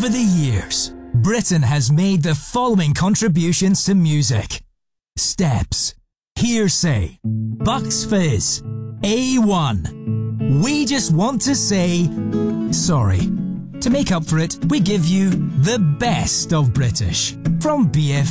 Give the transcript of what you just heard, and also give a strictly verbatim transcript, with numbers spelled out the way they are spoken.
Over the years, Britain has made the following contributions to music: Steps, Hearsay, Bucks Fizz, A one. We just want to say sorry. To make up for it, we give you the best of British from B F